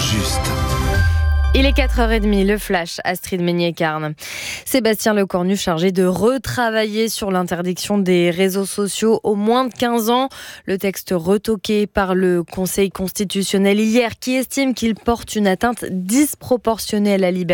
juste. Il est 4h30, le flash, Astrid Meignet-Carne. Sébastien Lecornu chargé de retravailler sur l'interdiction des réseaux sociaux aux moins de 15 ans. Le texte retoqué par le Conseil constitutionnel hier qui estime qu'il porte une atteinte disproportionnée à la liberté